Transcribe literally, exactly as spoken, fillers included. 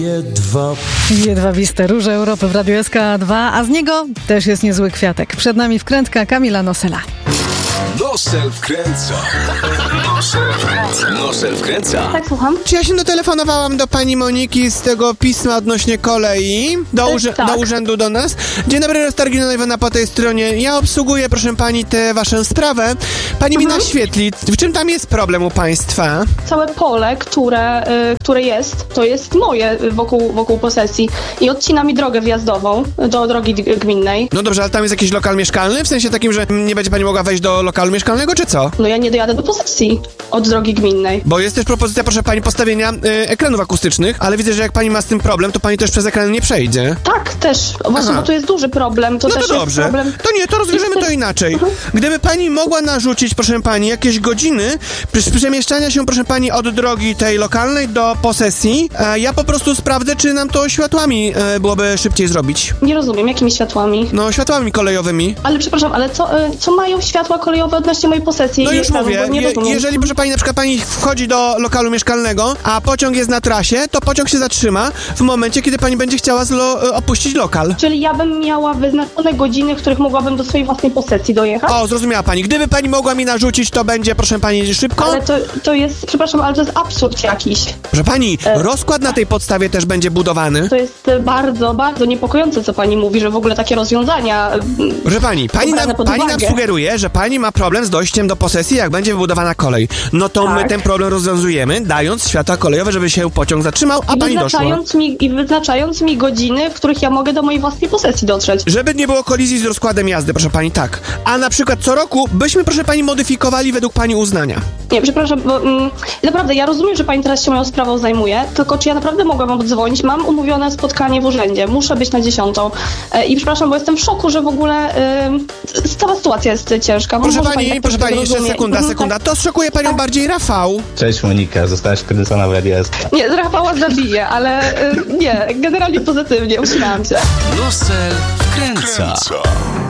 Jedwa. Jedwabiste róże Europy w Radiu S K dwa, a z niego też jest niezły kwiatek. Przed nami wkrętka Kamila Nosela. Nosel wkręca. Nosel wkręca. Nosel wkręca. Tak, słucham. Czy ja się dotelefonowałam do pani Moniki z tego pisma odnośnie kolei, do, urze- tak. do urzędu do nas? Dzień dobry, Roztargina Iwona po tej stronie. Ja obsługuję, proszę pani, tę waszą sprawę. Pani Mhm. mi naświetli, w czym tam jest problem u państwa? Całe pole, które, y, które jest, to jest moje y, wokół, wokół posesji i odcina mi drogę wjazdową do drogi d- gminnej. No dobrze, ale tam jest jakiś lokal mieszkalny? W sensie takim, że nie będzie pani mogła wejść do lokalu mieszkalnego, czy co? No ja nie dojadę do posesji od drogi gminnej. Bo jest też propozycja, proszę pani, postawienia y, ekranów akustycznych, ale widzę, że jak pani ma z tym problem, to pani też przez ekran nie przejdzie. Tak, też. Właśnie, Aha. bo tu jest duży problem. To No też to jest dobrze. problem. To nie, to rozwiążemy to inaczej. Gdyby pani mogła narzucić, proszę pani, jakieś godziny przy- przemieszczania się, proszę pani, od drogi tej lokalnej do posesji, a ja po prostu sprawdzę, czy nam to światłami e, byłoby szybciej zrobić. Nie rozumiem, jakimi światłami. No, światłami kolejowymi. Ale przepraszam, ale co, y, co mają światła kolejowe odnośnie mojej posesji? No I już ekranu? mówię, Bo nie je, rozumiem. jeżeli, proszę pani, na przykład pani wchodzi do lokalu mieszkalnego, a pociąg jest na trasie, to pociąg się zatrzyma w momencie, kiedy pani będzie chciała zlo- opuścić lokal. Czyli ja bym miała wyznaczone godziny, w których mogłabym do swojej własnej posesji dojechać? O, zrozumiała pani. Gdyby pani mogła mi narzucić, to będzie, proszę pani, szybko. Ale to, to jest, przepraszam, ale to jest absurd jakiś. Proszę pani, E. rozkład na tej podstawie też będzie budowany. To jest e, bardzo, bardzo niepokojące, co pani mówi, że w ogóle takie rozwiązania... mm, Proszę pani, pani Dobrane nam, pod pani nam uwagę. sugeruje, że pani ma problem z dojściem do posesji, jak będzie wybudowana kolej. No to my Tak. ten problem rozwiązujemy, dając światła kolejowe, żeby się pociąg zatrzymał, a I pani doszła. wyznaczając, mi, I wyznaczając mi godziny, w których ja mogę do mojej własnej posesji dotrzeć. Żeby nie było kolizji z rozkładem jazdy, proszę pani, tak. A na przykład co roku byśmy, proszę pani, modyfikowali według pani uznania. Nie, przepraszam, bo mm, naprawdę, ja rozumiem, że pani teraz się moją sprawą zajmuje, tylko czy ja naprawdę mogłam wam dzwonić? Mam umówione spotkanie w urzędzie, muszę być na dziesiątą. E, I przepraszam, bo jestem w szoku, że w ogóle y, cała sytuacja jest ciężka. Proszę Może pani, tak proszę tego pani, jeszcze rozumie. sekunda, Mhm, sekunda. tak. To szokuje panią bardziej Rafał. Cześć Monika, zostałaś wkręcona w Radio S K. Nie, z Rafała zabiję, ale y, nie, generalnie pozytywnie, uśmiałam się. Nosel wkręca.